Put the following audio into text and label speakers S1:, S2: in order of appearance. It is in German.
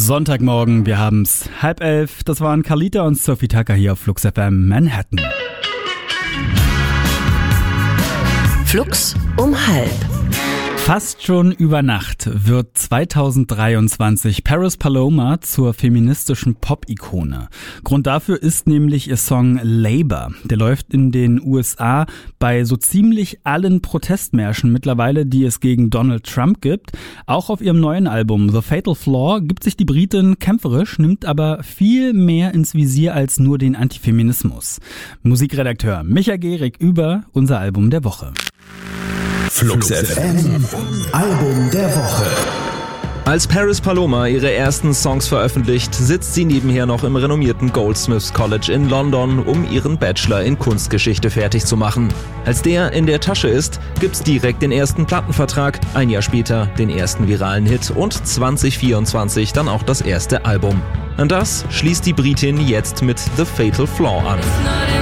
S1: Sonntagmorgen, wir haben's 10:30. Das waren Carlita und Sophie Tucker hier auf Flux FM Manhattan.
S2: Flux um 12:30.
S1: Fast schon über Nacht wird 2023 Paris Paloma zur feministischen Pop-Ikone. Grund dafür ist nämlich ihr Song Labor. Der läuft in den USA bei so ziemlich allen Protestmärschen mittlerweile, die es gegen Donald Trump gibt. Auch auf ihrem neuen Album The Fatal Flaw gibt sich die Britin kämpferisch, nimmt aber viel mehr ins Visier als nur den Antifeminismus. Musikredakteur Micha Gehrig über unser Album der Woche.
S3: Flux FM Album der Woche.
S4: Als Paris Paloma ihre ersten Songs veröffentlicht, sitzt sie nebenher noch im renommierten Goldsmiths College in London, um ihren Bachelor in Kunstgeschichte fertig zu machen. Als der in der Tasche ist, gibt's direkt den ersten Plattenvertrag, ein Jahr später den ersten viralen Hit und 2024 dann auch das erste Album. An das schließt die Britin jetzt mit The Fatal Flaw an.